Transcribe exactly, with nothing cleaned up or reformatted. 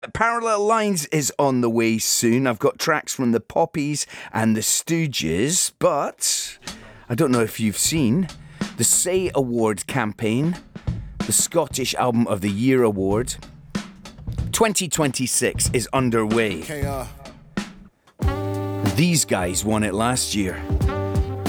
Parallel Lines is on the way soon. I've got tracks from the Poppies and the Stooges, but I don't know if you've seen the Say Award campaign, the Scottish Album of the Year Award. twenty twenty-six is underway. Okay, uh. These guys won it last year.